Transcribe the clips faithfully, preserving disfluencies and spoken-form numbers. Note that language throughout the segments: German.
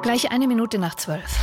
Gleich eine Minute nach zwölf.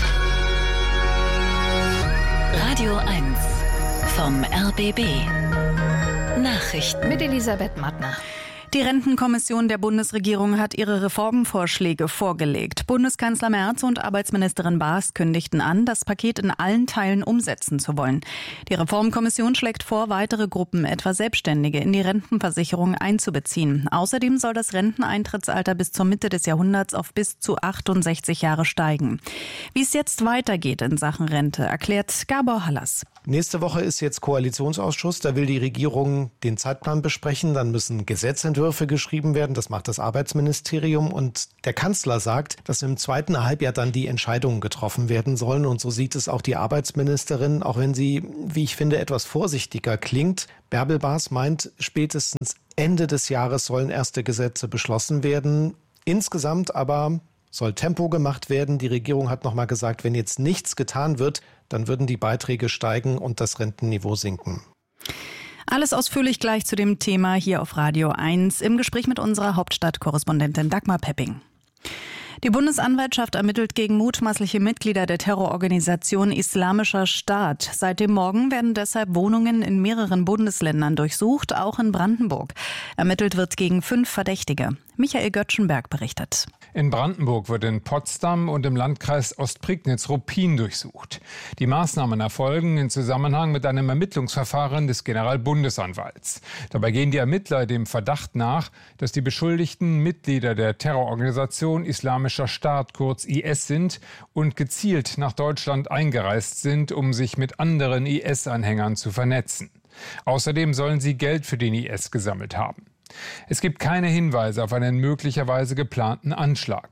Radio eins vom R B B. Nachrichten Mit Elisabeth Mattner. Die Rentenkommission der Bundesregierung hat ihre Reformvorschläge vorgelegt. Bundeskanzler Merz und Arbeitsministerin Baas kündigten an, das Paket in allen Teilen umsetzen zu wollen. Die Reformkommission schlägt vor, weitere Gruppen, etwa Selbstständige, in die Rentenversicherung einzubeziehen. Außerdem soll das Renteneintrittsalter bis zur Mitte des Jahrhunderts auf bis zu achtundsechzig Jahre steigen. Wie es jetzt weitergeht in Sachen Rente, erklärt Gabor Hallas. Nächste Woche ist jetzt Koalitionsausschuss. Da will die Regierung den Zeitplan besprechen. Dann müssen Gesetzentwürfe geschrieben werden. Das macht das Arbeitsministerium. Und der Kanzler sagt, dass im zweiten Halbjahr dann die Entscheidungen getroffen werden sollen. Und so sieht es auch die Arbeitsministerin, auch wenn sie, wie ich finde, etwas vorsichtiger klingt. Bärbel Baas meint, spätestens Ende des Jahres sollen erste Gesetze beschlossen werden. Insgesamt aber soll Tempo gemacht werden. Die Regierung hat noch mal gesagt, wenn jetzt nichts getan wird, dann würden die Beiträge steigen und das Rentenniveau sinken. Alles ausführlich gleich zu dem Thema hier auf Radio eins im Gespräch mit unserer Hauptstadtkorrespondentin Dagmar Pepping. Die Bundesanwaltschaft ermittelt gegen mutmaßliche Mitglieder der Terrororganisation Islamischer Staat. Seit dem Morgen werden deshalb Wohnungen in mehreren Bundesländern durchsucht, auch in Brandenburg. Ermittelt wird gegen fünf Verdächtige. Michael Göttschenberg berichtet. In Brandenburg wird in Potsdam und im Landkreis Ostprignitz-Ruppin durchsucht. Die Maßnahmen erfolgen in Zusammenhang mit einem Ermittlungsverfahren des Generalbundesanwalts. Dabei gehen die Ermittler dem Verdacht nach, dass die Beschuldigten Mitglieder der Terrororganisation Islamischer Staat, kurz I S, sind und gezielt nach Deutschland eingereist sind, um sich mit anderen I S-Anhängern zu vernetzen. Außerdem sollen sie Geld für den I S gesammelt haben. Es gibt keine Hinweise auf einen möglicherweise geplanten Anschlag.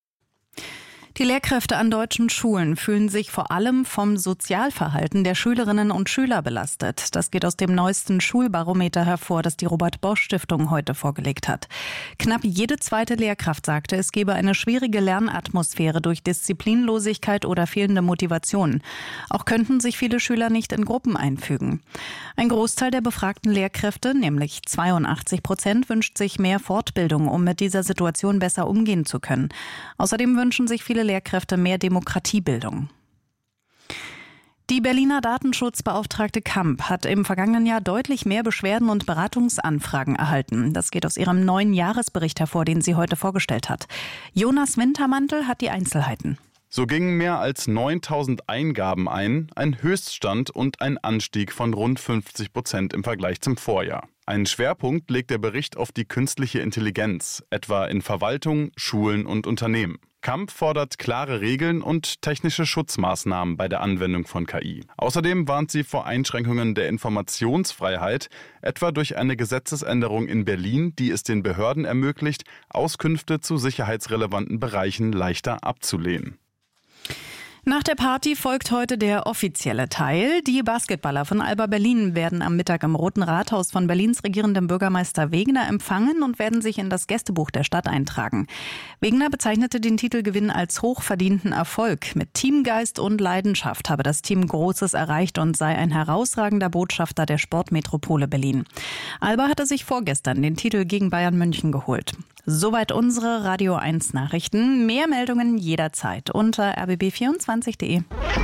Die Lehrkräfte an deutschen Schulen fühlen sich vor allem vom Sozialverhalten der Schülerinnen und Schüler belastet. Das geht aus dem neuesten Schulbarometer hervor, das die Robert-Bosch-Stiftung heute vorgelegt hat. Knapp jede zweite Lehrkraft sagte, es gebe eine schwierige Lernatmosphäre durch Disziplinlosigkeit oder fehlende Motivation. Auch könnten sich viele Schüler nicht in Gruppen einfügen. Ein Großteil der befragten Lehrkräfte, nämlich zweiundachtzig Prozent, wünscht sich mehr Fortbildung, um mit dieser Situation besser umgehen zu können. Außerdem wünschen sich viele Lehrkräfte mehr Demokratiebildung. Die Berliner Datenschutzbeauftragte Kamp hat im vergangenen Jahr deutlich mehr Beschwerden und Beratungsanfragen erhalten. Das geht aus ihrem neuen Jahresbericht hervor, den sie heute vorgestellt hat. Jonas Wintermantel hat die Einzelheiten. So gingen mehr als neuntausend Eingaben ein, ein Höchststand und ein Anstieg von rund fünfzig Prozent im Vergleich zum Vorjahr. Einen Schwerpunkt legt der Bericht auf die künstliche Intelligenz, etwa in Verwaltung, Schulen und Unternehmen. Kamp fordert klare Regeln und technische Schutzmaßnahmen bei der Anwendung von K I. Außerdem warnt sie vor Einschränkungen der Informationsfreiheit, etwa durch eine Gesetzesänderung in Berlin, die es den Behörden ermöglicht, Auskünfte zu sicherheitsrelevanten Bereichen leichter abzulehnen. Nach der Party folgt heute der offizielle Teil. Die Basketballer von Alba Berlin werden am Mittag im Roten Rathaus von Berlins regierendem Bürgermeister Wegener empfangen und werden sich in das Gästebuch der Stadt eintragen. Wegener bezeichnete den Titelgewinn als hochverdienten Erfolg. Mit Teamgeist und Leidenschaft habe das Team Großes erreicht und sei ein herausragender Botschafter der Sportmetropole Berlin. Alba hatte sich vorgestern den Titel gegen Bayern München geholt. Soweit unsere Radio eins Nachrichten. Mehr Meldungen jederzeit unter r b b vierundzwanzig punkt d e.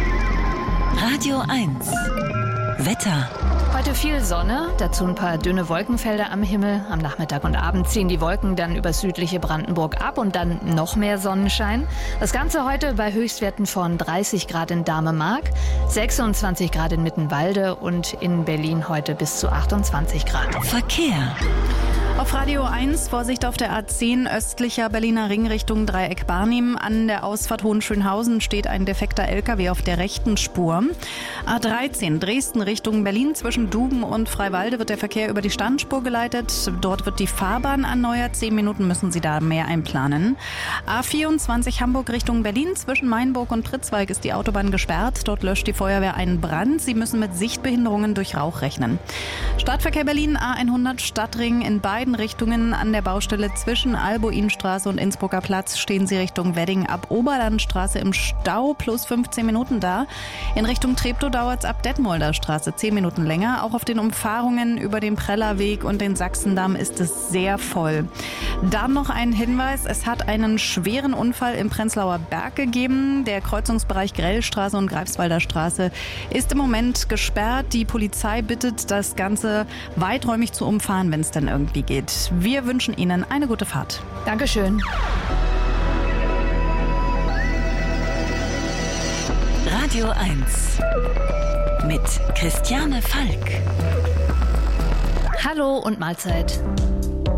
Radio eins Wetter. Heute viel Sonne, dazu ein paar dünne Wolkenfelder am Himmel. Am Nachmittag und Abend ziehen die Wolken dann über südliche Brandenburg ab und dann noch mehr Sonnenschein. Das Ganze heute bei Höchstwerten von dreißig Grad in Dahme-Mark, sechsundzwanzig Grad in Mittenwalde und in Berlin heute bis zu achtundzwanzig Grad. Verkehr. Auf Radio eins, Vorsicht auf der A zehn, östlicher Berliner Ring Richtung Dreieck Barnim. An der Ausfahrt Hohenschönhausen steht ein defekter L K W auf der rechten Spur. A dreizehn, Dresden Richtung Berlin, zwischen Duben und Freiwalde wird der Verkehr über die Standspur geleitet. Dort wird die Fahrbahn erneuert. Zehn Minuten müssen Sie da mehr einplanen. A vierundzwanzig, Hamburg Richtung Berlin, zwischen Mainburg und Pritzwalk ist die Autobahn gesperrt. Dort löscht die Feuerwehr einen Brand. Sie müssen mit Sichtbehinderungen durch Rauch rechnen. Stadtverkehr Berlin, A hundert Stadtring in beiden beiden Richtungen. An der Baustelle zwischen Albuinstraße und Innsbrucker Platz stehen Sie Richtung Wedding ab Oberlandstraße im Stau, plus fünfzehn Minuten da. In Richtung Treptow dauert es ab Detmolder Straße zehn Minuten länger. Auch auf den Umfahrungen über den Prellerweg und den Sachsendamm ist es sehr voll. Dann noch ein Hinweis, es hat einen schweren Unfall im Prenzlauer Berg gegeben. Der Kreuzungsbereich Grellstraße und Greifswalder Straße ist im Moment gesperrt. Die Polizei bittet, das Ganze weiträumig zu umfahren, wenn es denn irgendwie geht. Wir wünschen Ihnen eine gute Fahrt. Dankeschön. Radio eins mit Christiane Falk. Hallo und Mahlzeit.